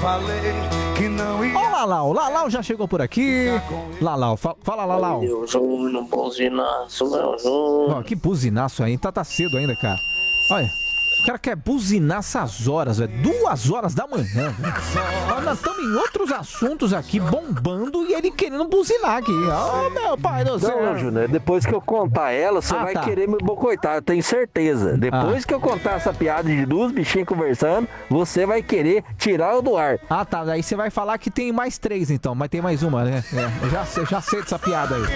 falei que não ia. Ó, o Lalau já chegou por aqui. Lalau, fala, Lalau. Meu Júnior, buzinaço, meu Júnior. Ó, que buzinaço aí, tá cedo ainda, cara. Olha, o cara quer buzinar essas horas, velho. 2h da manhã, velho. Nós estamos em outros assuntos aqui, bombando, e ele querendo buzinar aqui. Ó, meu pai do céu. Não, Júnior, depois que eu contar ela, você vai querer me boicotar, eu tenho certeza. Depois que eu contar essa piada de duas bichinhos conversando, você vai querer tirar eu do ar. Ah, tá, daí você vai falar que tem mais 3, então, mas tem mais uma, né? Eu já sei dessa piada aí.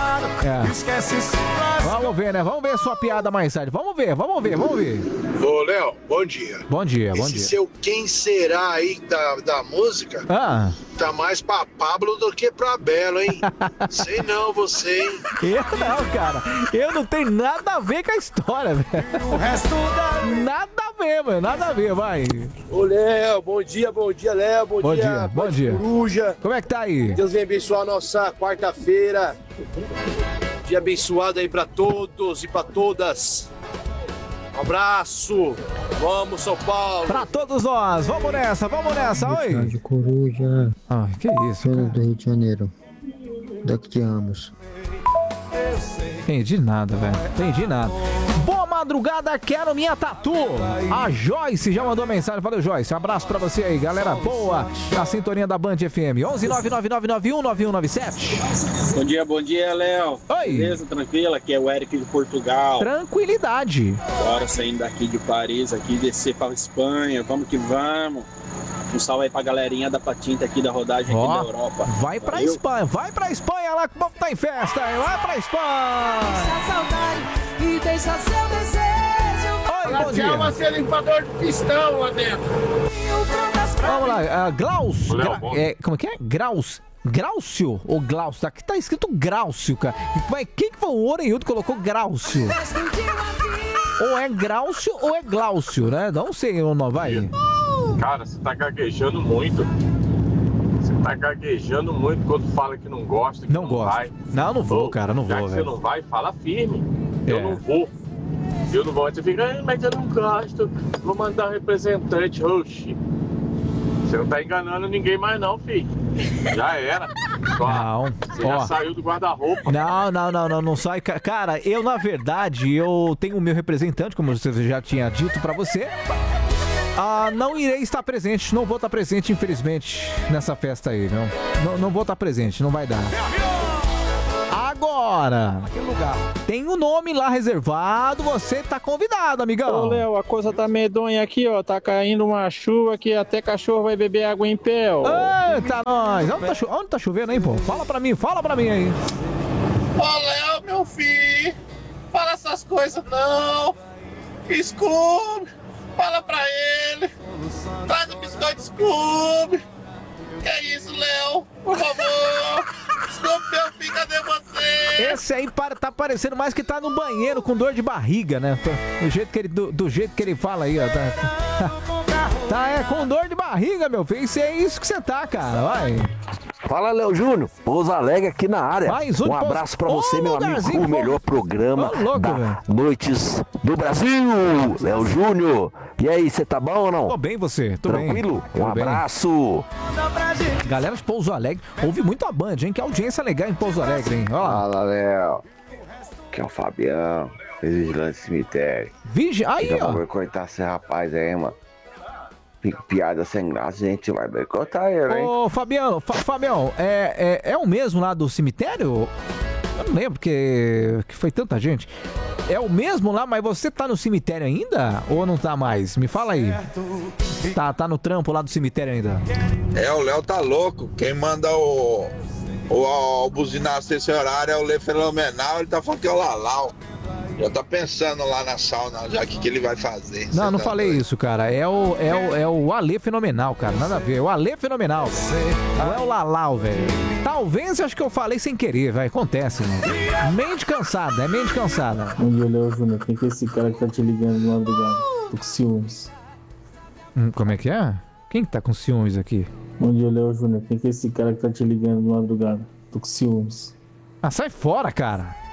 Vamos ver, né? Vamos ver a sua piada mais tarde. Vamos ver. Ô, Léo, bom dia. Bom dia. Esse seu quem será aí da música tá mais pra Pablo do que pra Belo, hein? Sei não, você, hein? Eu não, cara. Eu não tenho nada a ver com a história, velho. O resto nada a ver, mano. Nada a ver, vai. Ô, Léo, bom dia, Léo. Bom dia. Coruja. Como é que tá aí? Deus venha abençoar a nossa quarta-feira. Dia abençoado aí pra todos e pra todas. Um abraço. Vamos, São Paulo. Pra todos nós. Vamos nessa. Oi. De Coruja. Ai, que isso, cara. Do Rio de Janeiro. Daqui te amos. Entendi nada, velho. Boa madrugada, quero minha tatu. A Joyce já mandou mensagem. Valeu, Joyce. Um abraço pra você aí, galera boa. Na sintonia da Band FM. 11999919197. Bom dia, Léo. Oi. Beleza, tranquila? Aqui é o Eric de Portugal. Tranquilidade. Agora saindo daqui de Paris, aqui descer pra Espanha. Vamos que vamos. Um salve aí pra galerinha da Patinta aqui da rodagem aqui da Europa. Vai pra Espanha lá que o povo tá em festa. Vai pra Espanha. Deixa saudade e deixa seu desejo. Oi, bom dia. Chama ser limpador de pistão lá dentro. Vamos lá, Glaus. Como é que é? Graucio ou Glaucio? Aqui tá escrito Graucio, cara. Mas quem que foi o orelhudo que colocou Graucio? Ou é Graucio ou é Glaucio, né? Não sei o nome, vai. Cara, você tá gaguejando muito. Quando fala que não gosta, que não vai. Não vou, cara, não já vou, que velho. você não vai, fala firme. Eu não vou. Você fica, mas eu não gosto. Vou mandar um representante. Oxi. Você não tá enganando ninguém mais não, filho. Já era. Você já saiu do guarda-roupa. Não sai. Cara, eu na verdade, eu tenho o meu representante, como você já tinha dito pra você. Não irei estar presente, não vou estar presente, infelizmente, nessa festa aí, não vou estar presente, não vai dar. Agora, tem um nome lá reservado, você tá convidado, amigão. Ô, Léo, a coisa tá medonha aqui, ó, tá caindo uma chuva que até cachorro vai beber água em pé, ó. Eita, nós, onde tá chovendo aí, pô? Fala pra mim aí. Ô, Léo, meu filho, fala essas coisas não. Scooby, fala pra ele. Traz o biscoito Scooby. Que é isso, Léo? Por favor. Scooby, meu filho, cadê você? Esse aí tá parecendo mais que tá no banheiro com dor de barriga, né? Do jeito que ele fala aí, ó. Tá com dor de barriga, meu filho. Isso é isso que você tá, cara. Vai. Fala, Léo Júnior. Pouso Alegre aqui na área. Um abraço pra você, meu amigo. O melhor programa Noites do Brasil. Léo Júnior. E aí, você tá bom ou não? Tô bem, você. Tô tranquilo? Bem. Um abraço. Galera de Pouso Alegre, ouve muito a Band, hein? Que audiência legal em Pouso Alegre, hein? Ó. Fala, Léo. Aqui é o Fabião, vigilante do cemitério. Aí, ó. Vou cortar esse rapaz aí, mano. Piada sem graça, a gente vai boicotar ele, hein? Ô, Fabião, é o mesmo lá do cemitério? Eu não lembro, porque foi tanta gente. É o mesmo lá, mas você tá no cemitério ainda? Ou não tá mais? Me fala aí. Tá no trampo lá do cemitério ainda? O Léo tá louco. Quem manda o buzinar esse horário é o Lê Fenomenal. Ele tá falando que é o Lalau. Já tá pensando lá na sauna, já que ele vai fazer. Não falei isso, cara. É o Alê Fenomenal, cara. Nada a ver. O Alê Fenomenal. Não é o Lalau, velho. Talvez acho que eu falei sem querer, vai. Acontece, mano. Mente cansada. Bom dia, Léo Júnior. Quem que é esse cara que tá te ligando de madrugada? Tô com ciúmes. Como é que é? Quem que tá com ciúmes aqui? Bom dia, Léo Júnior. Quem que é esse cara que tá te ligando de madrugada? Tô com ciúmes. Sai fora, cara.